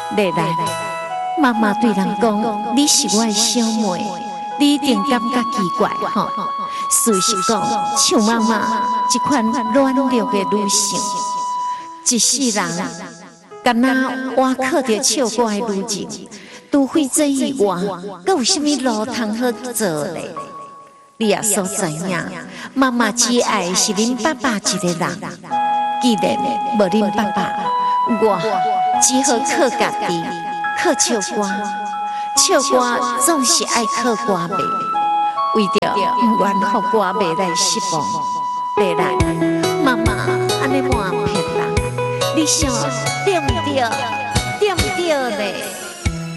丽兰，妈妈对人讲，你是我的小妹，你一定感觉奇怪吼。事实讲，像妈妈这款软弱的女性，一世人敢若我靠着唱歌的女人，除非这以外，阁有啥物路通好做咧？你也所知影，妈妈只爱的是恁爸爸一个人。既然无恁爸爸，我只好靠家己，靠唱歌。唱歌总是爱靠歌迷，为着不愿互歌迷来失望。丽兰，妈妈安尼瞒骗人，你想对唔对？对唔对咧？